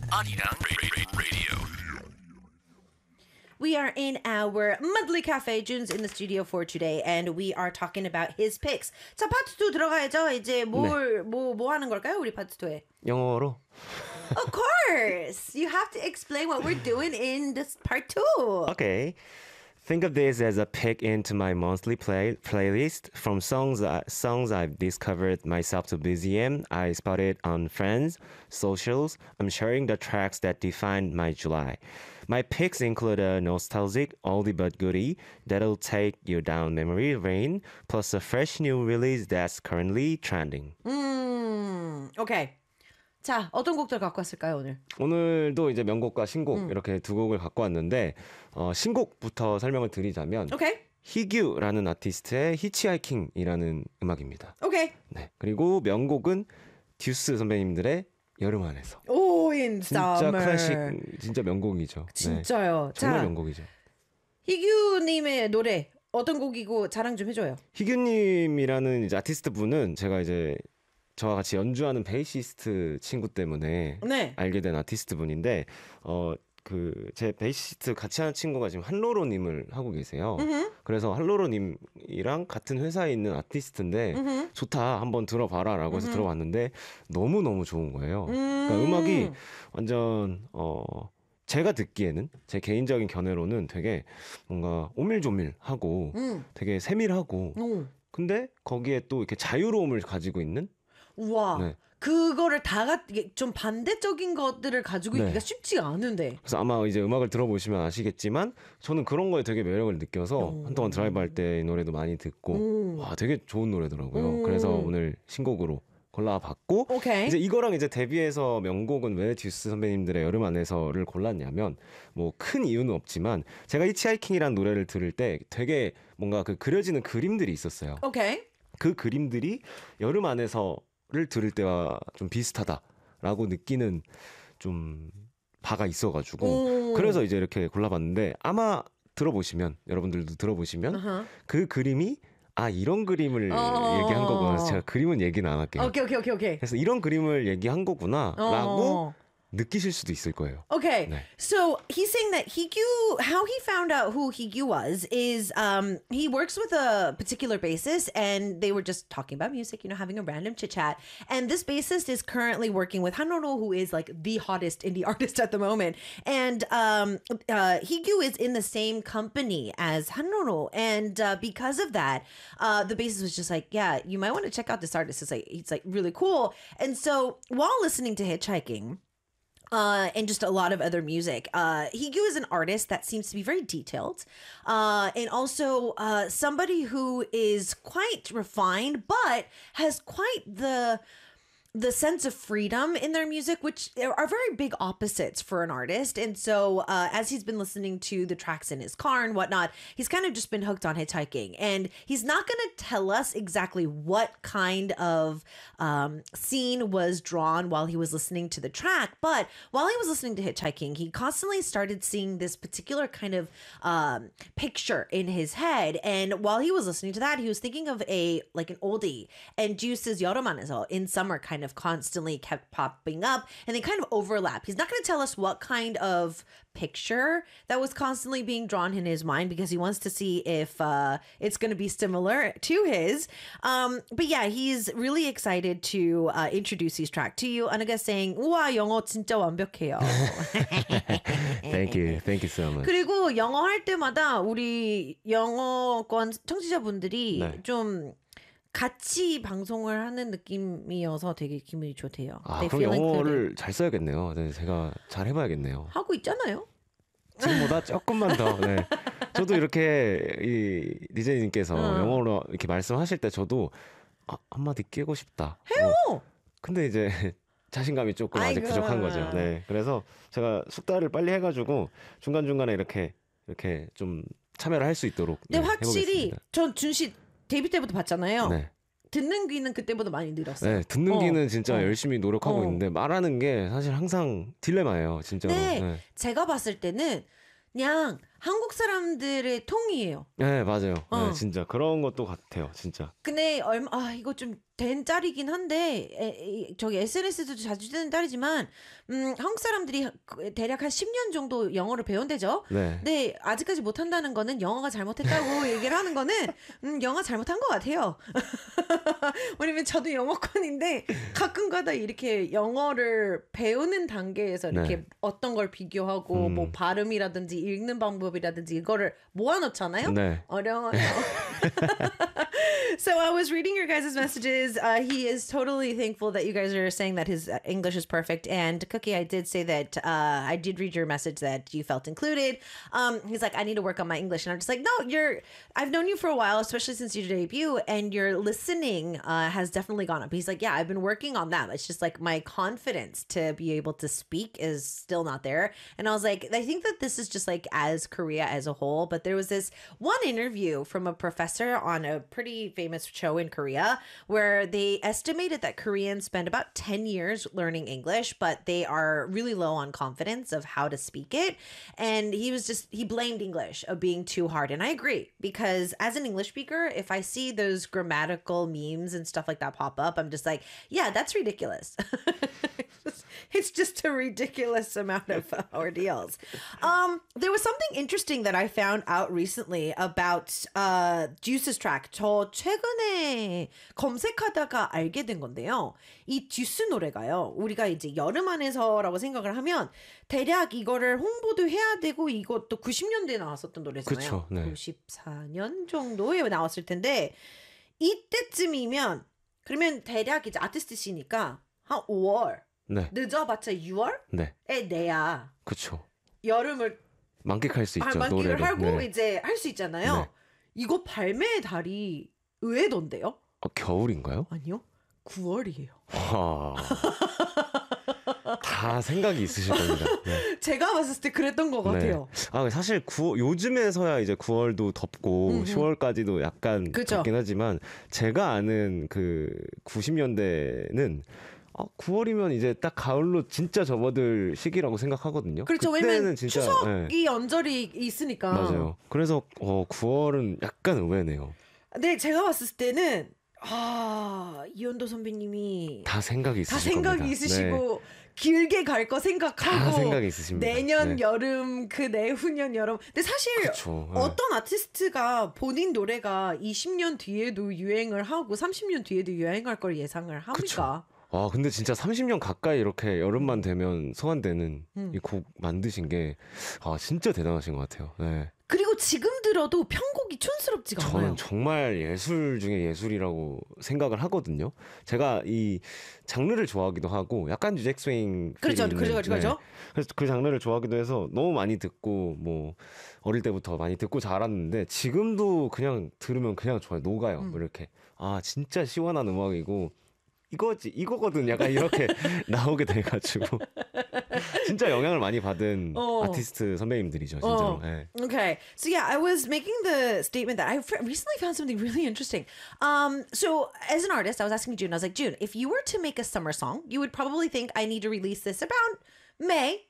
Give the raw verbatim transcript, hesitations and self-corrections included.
Arirang Radio. We are in our monthly cafe. Jun's in the studio for today, and we are talking about his picks. 자, 파트 투 들어가야죠. 이제 뭘, 뭐, 뭐 하는 걸까요? 우리 파트 투에. 영어로? Of course! You have to explain what we're doing in this part two. Okay. Think of this as a pick into my monthly play playlist from songs uh, songs I've discovered myself to B Z M. I spotted on friends, socials. I'm sharing the tracks that defined my July. My picks include a nostalgic oldie but goodie that'll take you down memory lane, plus a fresh new release that's currently trending. 음, okay. 자, 어떤 곡들 갖고 왔을까요, 오늘? 오늘도 이제 명곡과 신곡 음. 이렇게 두 곡을 갖고 왔는데 어, 신곡부터 설명을 드리자면 okay. 희규라는 아티스트의 히치하이킹이라는 음악입니다. 오케이. 네. 그리고 명곡은 듀스 선배님들의 여름 안에서. 오, in 진짜 summer. 클래식, 진짜 명곡이죠. 진짜요. 네. 정말 자, 명곡이죠. 희규님의 노래 어떤 곡이고 자랑 좀 해줘요. 희규님이라는 이제 아티스트 분은 제가 이제 저와 같이 연주하는 베이시스트 친구 때문에 네. 알게 된 아티스트 분인데 어 그 제 베이시스트 같이 하는 친구가 지금 한로로님을 하고 계세요. 음흠. 그래서 한로로님이랑 같은 회사에 있는 아티스트인데 음흠. 좋다 한번 들어봐라라고 해서 음흠. 들어봤는데 너무 너무 좋은 거예요. 음. 그러니까 음악이 완전 어 제가 듣기에는 제 개인적인 견해로는 되게 뭔가 오밀조밀하고 음. 되게 세밀하고 오. 근데 거기에 또 이렇게 자유로움을 가지고 있는 우와. 네. 그거를 다 좀 반대적인 것들을 가지고 네. 있기가 쉽지가 않은데. 그래서 아마 이제 음악을 들어보시면 아시겠지만 저는 그런 거에 되게 매력을 느껴서 오. 한동안 드라이브 할 때 이 노래도 많이 듣고 오. 와 되게 좋은 노래더라고요. 오. 그래서 오늘 신곡으로 골라봤고 오케이. 이제 이거랑 이제 데뷔해서 명곡은 왜 듀스 선배님들의 여름 안에서를 골랐냐면 뭐 큰 이유는 없지만 제가 히치하이킹이라는 노래를 들을 때 되게 뭔가 그 그려지는 그림들이 있었어요. 오케이. 그 그림들이 여름 안에서를 들을 때와 좀 비슷하다라고 느끼는 좀 바가 있어가지고 오. 그래서 이제 이렇게 골라봤는데 아마 들어보시면 여러분들도 들어보시면 Uh-huh. 그 그림이 아 이런 그림을 어. 얘기한 거구나. 그래서 제가 그림은 얘기는 안 할게요. 오케이, 오케이, 오케이, 오케이. 그래서 이런 그림을 얘기한 거구나라고 어. 느끼실 수도 있을 거예요. Okay, 네. so he's saying that Higyu, how he found out who Higyu was is um, he works with a particular bassist, and they were just talking about music, you know, having a random chit chat. And this bassist is currently working with Hanoro, who is like the hottest indie artist at the moment. And um, uh, Higyu is in the same company as Hanoro, and uh, because of that, uh, the bassist was just like, "Yeah, you might want to check out this artist. It's like he's like really cool." And so while listening to Hitchhiking. Uh, and just a lot of other music. Uh, Higyu is an artist that seems to be very detailed, uh, and also uh, somebody who is quite refined, but has quite the the sense of freedom in their music, which are very big opposites for an artist. And so uh, as he's been listening to the tracks in his car and whatnot, he's kind of just been hooked on Hitchhiking. And he's not going to tell us exactly what kind of um, scene was drawn while he was listening to the track. But while he was listening to Hitchhiking, he constantly started seeing this particular kind of um, picture in his head. And while he was listening to that, he was thinking of a like an oldie. And Juice's 여름안에서 in summer kind of constantly kept popping up, and they kind of overlap. He's not going to tell us what kind of picture that was constantly being drawn in his mind because he wants to see if uh, it's going to be similar to his. Um, but yeah, he's really excited to uh, introduce his track to you. Anaga saying, 우와, 영어 진짜 완벽해요. Thank you. Thank you so much. 그리고 영어 할 때마다 우리 영어권 청취자분들이 네. 좀 같이 방송을 하는 느낌이어서 되게 기분이 좋대요. 아, They 그럼 feel 영어를 included. 잘 써야겠네요. 네, 제가 잘 해봐야겠네요. 하고 있잖아요. 지금보다 조금만 더. 네. 저도 이렇게 이 디제이님께서 어. 영어로 이렇게 말씀하실 때 저도 아, 한마디 깨고 싶다. 해요. 어. 근데 이제 자신감이 조금 아직 아이고. 부족한 거죠. 네. 그래서 제가 숙달을 빨리 해가지고 중간 중간에 이렇게 이렇게 좀 참여를 할 수 있도록. 근데 네, 확실히 해보겠습니다. 전 준씨 데뷔 때부터 봤잖아요. 네. 듣는 귀는 그때보다 많이 늘었어요. 네, 듣는 어. 귀는 진짜 어. 열심히 노력하고 어. 있는데 말하는 게 사실 항상 딜레마예요, 진짜로. 네, 네. 제가 봤을 때는 그냥 한국 사람들의 통이에요. 네, 맞아요. 어. 네, 진짜 그런 것도 같아요, 진짜. 근데 얼마 아 이거 좀 된 짤이긴 한데 에, 이- 저기 에스엔에스에도 자주 뜨는 짤이지만 음, 한국 사람들이 그 대략 한 십 년 정도 영어를 배운대죠. 네. 근데 아직까지 못한다는 거는 영어가 잘못했다고 얘기를 하는 거는 음, 영어 잘못한 것 같아요. 왜냐면 저도 영어권인데 가끔가다 이렇게 영어를 배우는 단계에서 이렇게 네. 어떤 걸 비교하고 음. 뭐 발음이라든지 읽는 방법이라든지 이거를 모아놓잖아요. 네. 어려워요. So I was reading your guys' messages. Uh, he is totally thankful that you guys are saying that his uh, English is perfect. And Cookie, I did say that uh, I did read your message that you felt included. Um, he's like, I need to work on my English, and I'm just like, no, you're. I've known you for a while, especially since your debut, and your listening uh, has definitely gone up. He's like, yeah, I've been working on that. It's just like my confidence to be able to speak is still not there. And I was like, I think that this is just like as Korea as a whole. But there was this one interview from a professor on a pretty famous show in Korea where they estimated that Koreans spend about ten years learning English, but they are really low on confidence of how to speak it. And he was just, he blamed English of being too hard. And I agree, because as an English speaker, if I see those grammatical memes and stuff like that pop up, I'm just like, yeah, that's ridiculous. It's just a ridiculous amount of uh, ordeals. Um, there was something interesting that I found out recently about uh, Juice's track. 저 최근에 검색하다가 알게 된 건데요. 이 듀스 노래가요. 우리가 이제 여름 안에서라고 생각을 하면 대략 이거를 홍보도 해야 되고 이것도 구십 년대에 나왔었던 노래잖아요. 그쵸, 네. 구십사 년 정도에 나왔을 텐데 이때쯤이면 그러면 대략 이제 아티스트시니까 한 오월 네. 늦어봤자 유월에 네. 내야 그쵸. 여름을 만끽할 수 있죠, 만끽을 노래로. 하고 네. 이제 할 수 있잖아요. 네. 이거 발매 달이 의외던데요? 어, 겨울인가요? 아니요. 구월이에요. 와. 다 생각이 있으실 겁니다. 네. 제가 봤을 때 그랬던 것 같아요. 네. 아, 사실 구 요즘에서야 이제 구월도 덥고 음, 음. 시월까지도 약간 그쵸. 덥긴 하지만 제가 아는 그 구십 년대는 아, 구월이면 이제 딱 가을로 진짜 접어들 시기라고 생각하거든요. 그렇죠. 그때는 왜냐면 진짜, 추석이 네, 연절이 있으니까. 맞아요. 그래서 어, 구월은 약간 의외네요. 네, 제가 봤을 때는 아 이현도 선배님이 다 생각이 다 있으실 생각이 겁니다. 네. 있으시고 길게 갈 거 생각하고 다 생각이 있으십니다. 내년 네. 여름 그 내후년 여름. 근데 사실 그쵸. 네. 어떤 아티스트가 본인 노래가 이십 년 뒤에도 유행을 하고 삼십 년 뒤에도 유행할 걸 예상을 합니까? 아, 근데 진짜 삼십 년 가까이 이렇게 여름만 되면 소환되는 음. 이 곡 만드신 게 아, 진짜 대단하신 것 같아요. 네. 그리고 지금 들어도 편곡이 촌스럽지가 않아요. 저는 정말 예술 중에 예술이라고 생각을 하거든요. 제가 이 장르를 좋아하기도 하고 약간 뉴잭 스윙 그렇죠, 필이 그렇죠, 있는, 그렇죠, 그렇죠. 그래서 그 장르를 좋아하기도 해서 너무 많이 듣고 뭐 어릴 때부터 많이 듣고 자랐는데 지금도 그냥 들으면 그냥 좋아요. 녹아요. 음. 뭐 이렇게 아 진짜 시원한 음악이고 이거지 이거거든 약간 이렇게 나오게 돼가지고 진짜 영향을 많이 받은 어. 아티스트 선배님들이죠 진짜로. 어. 네. Okay. So yeah, I was making the statement that I f- recently found something really interesting. Um, so as an artist, I was asking June, I was like, June, if you were to make a summer song, you would probably think I need to release this about May